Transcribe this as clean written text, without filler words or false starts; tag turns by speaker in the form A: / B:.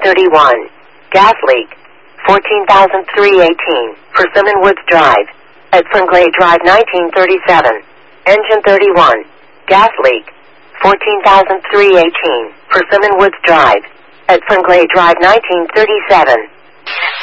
A: 31. Gas leak. 14,318. Persimmon Woods Drive. At Sunglade Drive 1937. Engine 31. Gas leak. 14,318. Persimmon Woods Drive. At Sunglade Drive 1937.